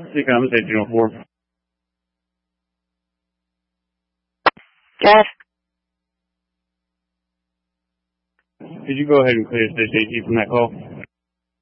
Seacom, it's 1804. Jeff? Could you go ahead and clear Station 18 from that call?